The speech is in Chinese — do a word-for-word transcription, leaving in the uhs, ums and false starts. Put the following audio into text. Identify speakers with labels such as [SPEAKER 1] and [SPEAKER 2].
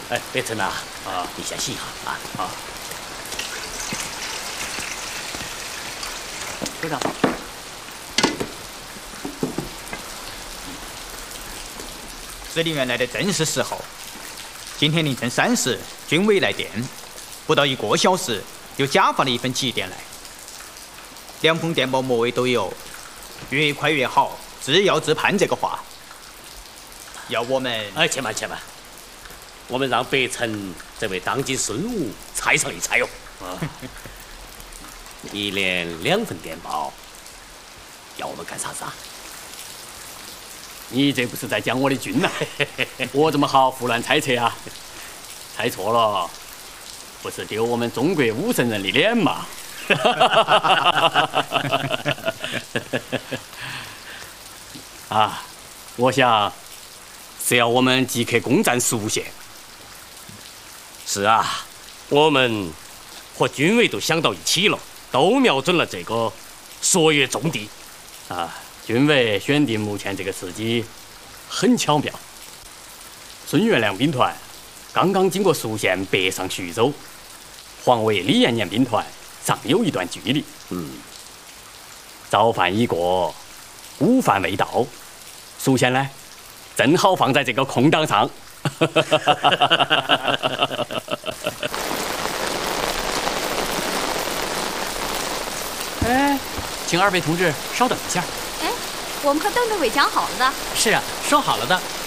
[SPEAKER 1] 哎，北辰呐，啊，你先洗一下啊啊。队长。
[SPEAKER 2] 司令员来的正是时候。今天凌晨三时，军委来电，不到一个小时就加发了一份急电来。两封电报末尾都有“越快越好，自要自判”这个话。要我们……
[SPEAKER 1] 哎，且慢且慢，我们让北辰这位当今孙武猜上一猜哟。啊，一连两份电报，要我们干啥子啊？
[SPEAKER 3] 你这不是在讲我的军呐？我怎么好胡乱猜测啊？猜错了，不是丢我们中国武圣人的脸嘛？啊，我想是要我们即刻攻占宿县。
[SPEAKER 1] 是啊，我们和军委都想到一起了，都瞄准了这个朔越重地
[SPEAKER 3] 啊。军委选定目前这个时机很巧妙。孙元良兵团刚刚经过宿县北上徐州，黄维、李延年兵团尚有一段距离。
[SPEAKER 1] 嗯，
[SPEAKER 3] 早饭已过，午饭未到，宿县呢，正好放在这个空档上。
[SPEAKER 4] 哎，请二位同志稍等一下。
[SPEAKER 5] 哎，我们可等着未讲好了的。
[SPEAKER 4] 是啊，说好了的。